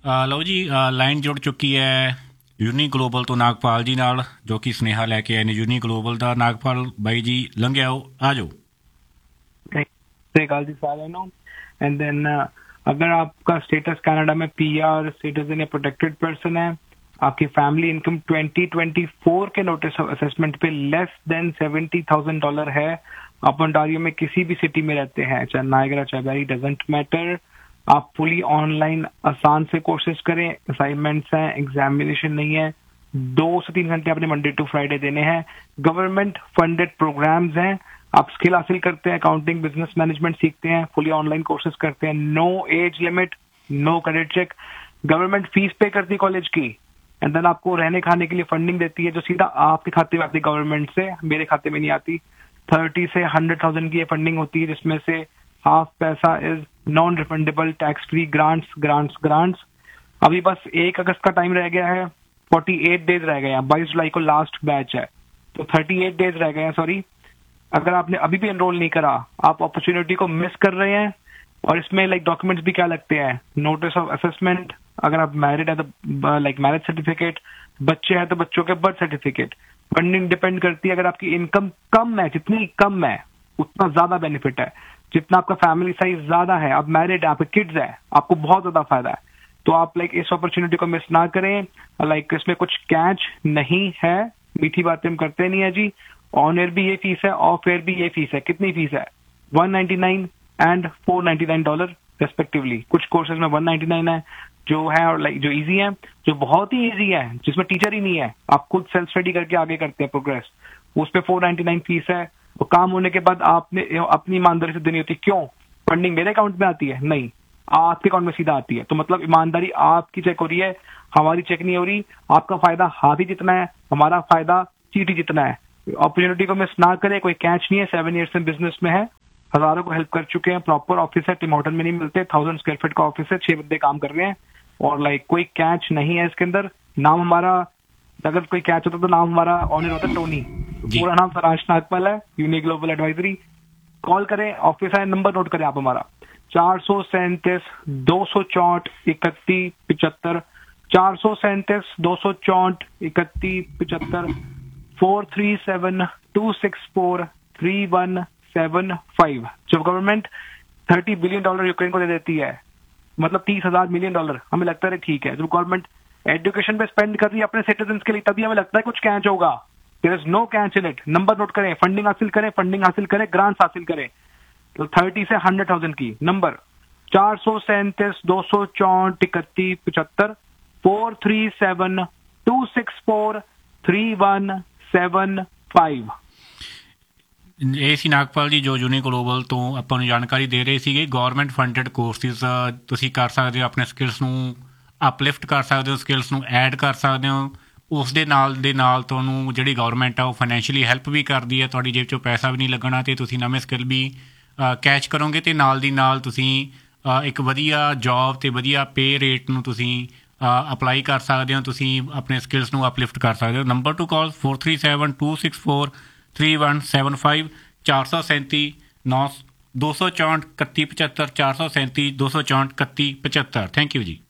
ਲਓ ਜੀ, ਲਾਈਨ ਜੁੜ ਚੁੱਕੀ ਹੈ ਯੂਨੀ ਗਲੋਬਲ ਤੋਂ ਨਾਗਪਾਲ ਜੀ ਨਾਲ, ਜੋ ਕਿ ਸੁਨੇਹਾ ਲੈ ਕੇ ਆਏ ਨੇ ਯੂਨੀ ਗਲੋਬਲ ਦਾ। ਨਾਗਪਾਲ ਬਾਈ ਜੀ ਲੰਘਿਆ ਆਓ, ਆ ਜਾਓ। जी सारे नो एंड देन अगर आपका स्टेटस कनाडा में पीआर सिटीजन या प्रोटेक्टेड पर्सन है, आपकी फैमिली इनकम 2024 के नोटिस ऑफ असेसमेंट पे लेस देन $70,000 है, आप ओंटारियो में किसी भी सिटी में रहते हैं, चाहे नायगरा चाहे बैरी, डजेंट मैटर, आप फुली ऑनलाइन आसान से कोर्सेज करें। असाइनमेंट्स हैं, एग्जामिनेशन नहीं है, 2 से 3 घंटे आपने मंडे टू फ्राइडे देने हैं। गवर्नमेंट फंडेड प्रोग्राम्स हैं, आप स्किल हासिल करते हैं, अकाउंटिंग बिजनेस मैनेजमेंट सीखते हैं, फुली ऑनलाइन कोर्सेज करते हैं। No age limit, no credit check, government fees पे करती है कॉलेज की, एंड देन आपको रहने खाने के लिए फंडिंग देती है जो सीधा आपके खाते में आती है गवर्नमेंट से, मेरे खाते में नहीं आती। 30 से 100,000 की ये फंडिंग होती है, जिसमें से हाफ पैसा is non refundable tax free grants. अभी बस 1 अगस्त का टाइम रह गया है, 48 डेज रह गए हैं, 22 जुलाई को लास्ट बैच है, तो 38 डेज रह गए हैं, सॉरी। अगर आपने अभी भी एनरोल नहीं करा, आप अपॉर्चुनिटी को मिस कर रहे हैं। और इसमें डॉक्यूमेंट्स भी क्या लगते हैं, नोटिस ऑफ असेसमेंट, अगर आप मैरिड है तो मैरिज सर्टिफिकेट, बच्चे हैं तो बच्चों के बर्थ सर्टिफिकेट। फंडिंग डिपेंड करती है, अगर आपकी इनकम कम है, जितनी कम है उतना ज्यादा बेनिफिट है, जितना आपका फैमिली साइज ज्यादा है, आप मैरिड है, आपके किड्स है, आपको बहुत ज्यादा फायदा है। तो आप इस अपॉर्चुनिटी को मिस ना करें। इसमें कुछ कैच नहीं है, मीठी बातें हम करते नहीं है जी। ऑन एयर भी ये फीस है, ऑफ एयर भी ये फीस है। कितनी फीस है? $199 एंड $499 रेस्पेक्टिवली। कुछ कोर्सेज में 199 है जो है, और जो इजी है, जो बहुत ही इजी है, जिसमें टीचर ही नहीं है, आप खुद सेल्फ स्टडी करके आगे करते हैं प्रोग्रेस, उस पे 499 फीस है। वो काम होने के बाद आपने अपनी ईमानदारी से देनी होती है। क्यों? फंडिंग मेरे अकाउंट में आती है? नहीं, आपके अकाउंट में सीधा आती है। तो मतलब ईमानदारी आपकी चेक हो रही है, हमारी चेक नहीं हो रही। आपका फायदा हाथी जितना है, हमारा फायदा चीटी जितना है। अपॉर्चुनिटी को मिस ना करें, कोई कैच नहीं है। 7 ईयर्स में बिजनेस में है, हजारों को हेल्प कर चुके हैं, प्रॉपर ऑफिस है, टिम हॉर्टन में नहीं मिलते, 1000 स्क्वायर फीट का ऑफिस है, 6 बंदे काम कर रहे हैं, और कोई कैच नहीं है इसके अंदर। नाम हमारा, अगर कोई कैच होता तो नाम हमारा ऑनर होता टोनी, पूरा नाम सरांश नागपाल है, यूनी ग्लोबल एडवाइजरी। कॉल करें, ऑफिस है, नंबर नोट करें आप हमारा 437 264 31 75, 437 264 31 75, 437-264 3175। जब गवर्नमेंट $30 बिलियन यूक्रेन को दे देती है, मतलब $30,000 मिलियन, हमें लगता है ठीक है। जब गवर्नमेंट एजुकेशन पे स्पेंड कर रही है अपने सिटीजन के लिए, तभी हमें लगता है कुछ कैच होगा। There is no catch in it. Number note करें, फंडिंग हासिल करें, ग्रांट्स हासिल करें। तो 30 से 100,000 की नंबर 437 264 31 75, 437-264 3175। ਇਹ ਸੀ ਨਾਗਪਾਲ ਜੀ, ਜੋ ਯੂਨੀ ਗਲੋਬਲ ਤੋਂ ਆਪਾਂ ਨੂੰ ਜਾਣਕਾਰੀ ਦੇ ਰਹੇ ਸੀਗੇ। ਗੌਰਮੈਂਟ ਫੰਡਡ ਕੋਰਸਿਸ ਤੁਸੀਂ ਕਰ ਸਕਦੇ ਹੋ, ਆਪਣੇ ਸਕਿੱਲਸ ਨੂੰ ਅਪਲਿਫਟ ਕਰ ਸਕਦੇ ਹੋ, ਸਕਿੱਲਸ ਨੂੰ ਐਡ ਕਰ ਸਕਦੇ ਹੋ। ਉਸ ਦੇ ਨਾਲ ਤੁਹਾਨੂੰ ਜਿਹੜੀ ਗੌਰਮੈਂਟ ਆ ਉਹ ਫਾਈਨੈਂਸ਼ੀਅਲੀ ਹੈਲਪ ਵੀ ਕਰਦੀ ਹੈ, ਤੁਹਾਡੀ ਜੇਬ 'ਚੋਂ ਪੈਸਾ ਵੀ ਨਹੀਂ ਲੱਗਣਾ, ਅਤੇ ਤੁਸੀਂ ਨਵੇਂ ਸਕਿੱਲ ਵੀ ਕੈਚ ਕਰੋਗੇ, ਅਤੇ ਨਾਲ ਦੀ ਨਾਲ ਤੁਸੀਂ ਇੱਕ ਵਧੀਆ ਜੋਬ ਅਤੇ ਵਧੀਆ ਪੇ ਰੇਟ ਨੂੰ ਤੁਸੀਂ ਅਪਲਾਈ ਕਰ ਸਕਦੇ ਹੋ। ਤੁਸੀਂ ਆਪਣੇ ਸਕਿੱਲਸ ਨੂੰ ਅਪਲਿਫਟ ਕਰ ਸਕਦੇ ਹੋ। Number two call 437-264 3175, 437 264 3175, 437 264 3175। Thank you ਜੀ।